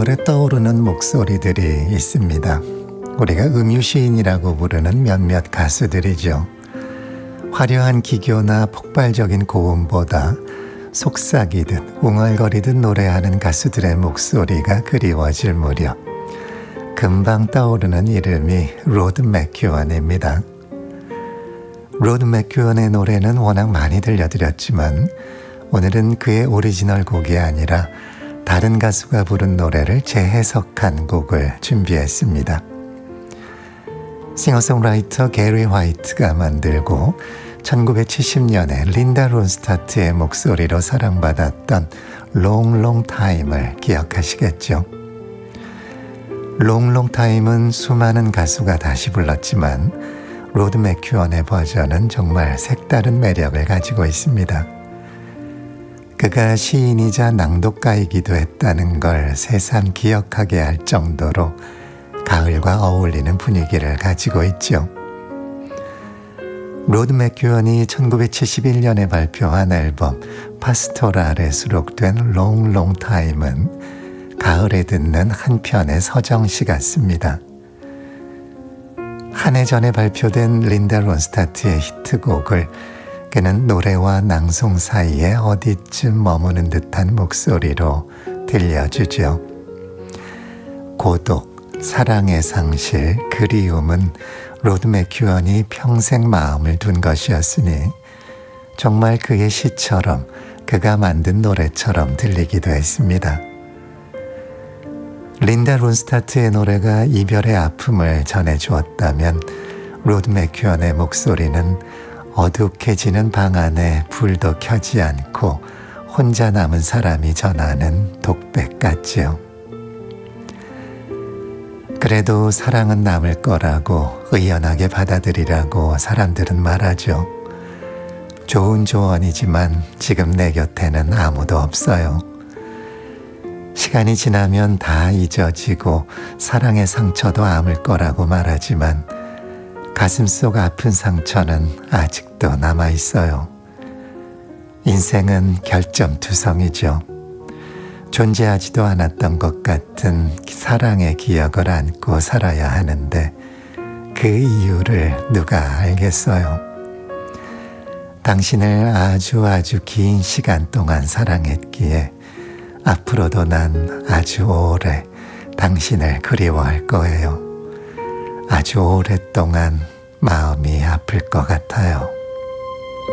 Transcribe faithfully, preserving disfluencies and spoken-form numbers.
가을에 떠오르는 목소리들이 있습니다. 우리가 음유시인이라고 부르는 몇몇 가수들이죠. 화려한 기교나 폭발적인 고음보다 속삭이듯 웅얼거리듯 노래하는 가수들의 목소리가 그리워질 무렵 금방 떠오르는 이름이 로드 맥큐언입니다. 로드 맥큐언의 노래는 워낙 많이 들려드렸지만 오늘은 그의 오리지널 곡이 아니라 다른 가수가 부른 노래를 재해석한 곡을 준비했습니다. 싱어송라이터 게리 화이트가 만들고 천구백칠십 년에 린다 론스타트의 목소리로 사랑받았던 Long Long Time을 기억하시겠죠? Long Long Time은 수많은 가수가 다시 불렀지만 로드 맥큐언의 버전은 정말 색다른 매력을 가지고 있습니다. 그가 시인이자 낭독가이기도 했다는 걸 새삼 기억하게 할 정도로 가을과 어울리는 분위기를 가지고 있죠. 로드 맥큐언이 천구백칠십일 년에 발표한 앨범 파스토랄에 수록된 Long Long Time은 가을에 듣는 한 편의 서정시 같습니다. 한 해 전에 발표된 린다 론스타트의 히트곡을 그는 노래와 낭송 사이에 어디쯤 머무는 듯한 목소리로 들려주죠. 고독, 사랑의 상실, 그리움은 로드 맥큐언이 평생 마음을 둔 것이었으니 정말 그의 시처럼 그가 만든 노래처럼 들리기도 했습니다. 린다 론스타트의 노래가 이별의 아픔을 전해주었다면 로드 맥큐언의 목소리는 어둑해지는 방 안에 불도 켜지 않고 혼자 남은 사람이 전하는 독백 같지요. 그래도 사랑은 남을 거라고 의연하게 받아들이라고 사람들은 말하죠. 좋은 조언이지만 지금 내 곁에는 아무도 없어요. 시간이 지나면 다 잊어지고 사랑의 상처도 아물 거라고 말하지만 가슴속 아픈 상처는 아직도 남아있어요. 인생은 결점투성이죠. 존재하지도 않았던 것 같은 사랑의 기억을 안고 살아야 하는데 그 이유를 누가 알겠어요? 당신을 아주 아주 긴 시간 동안 사랑했기에 앞으로도 난 아주 오래 당신을 그리워할 거예요. 아주 오랫동안 마음이 아플 것 같아요.